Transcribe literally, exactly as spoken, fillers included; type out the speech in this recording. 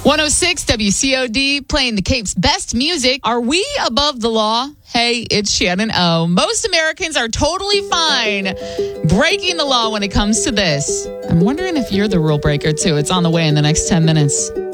one oh six W C O D, playing the Cape's best music. Are we above the law? Hey, it's Shannon O. Most Americans are totally fine breaking the law when it comes to this. I'm wondering if you're the rule breaker, too. It's on the way in the next ten minutes.